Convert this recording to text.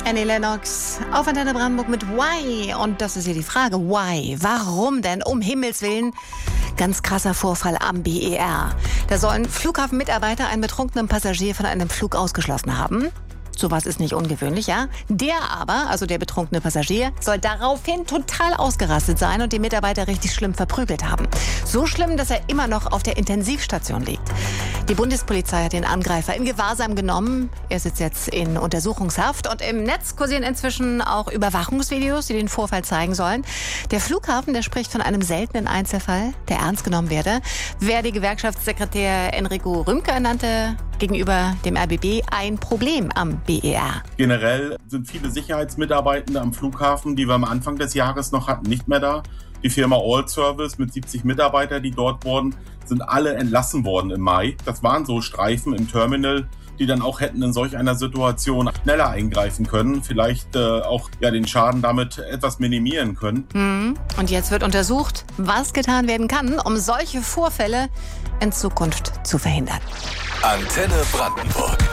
Annie Lennox auf Antenne Brandenburg mit Why. Und das ist hier die Frage, why? Warum denn? Um Himmels Willen. Ganz krasser Vorfall am BER. Da sollen Flughafenmitarbeiter einen betrunkenen Passagier von einem Flug ausgeschlossen haben. Sowas ist nicht ungewöhnlich, ja. Der aber, also der betrunkene Passagier, soll daraufhin total ausgerastet sein und die Mitarbeiter richtig schlimm verprügelt haben. So schlimm, dass er immer noch auf der Intensivstation liegt. Die Bundespolizei hat den Angreifer in Gewahrsam genommen. Er sitzt jetzt in Untersuchungshaft und im Netz kursieren inzwischen auch Überwachungsvideos, die den Vorfall zeigen sollen. Der Flughafen, der spricht von einem seltenen Einzelfall, der ernst genommen werde. Verdi-Gewerkschaftssekretär Enrico Rümke nannte gegenüber dem RBB ein Problem am BER. Generell sind viele Sicherheitsmitarbeitende am Flughafen, die wir am Anfang des Jahres noch hatten, nicht mehr da. Die Firma All Service mit 70 Mitarbeitern, die dort wurden, sind alle entlassen worden im Mai. Das waren so Streifen im Terminal, die dann auch hätten in solch einer Situation schneller eingreifen können, vielleicht auch den Schaden damit etwas minimieren können. Und jetzt wird untersucht, was getan werden kann, um solche Vorfälle in Zukunft zu verhindern. Antenne Brandenburg.